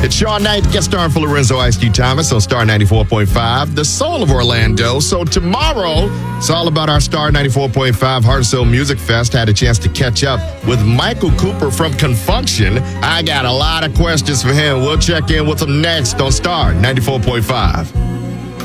It's Sean Knight, guest starring for Lorenzo Ice T. Thomas on Star 94.5, the soul of Orlando. So tomorrow, it's all about our Star 94.5 Heart and Soul Music Fest. Had a chance to catch up with Michael Cooper from Confunction. I got a lot of questions for him. We'll check in with him next on Star 94.5.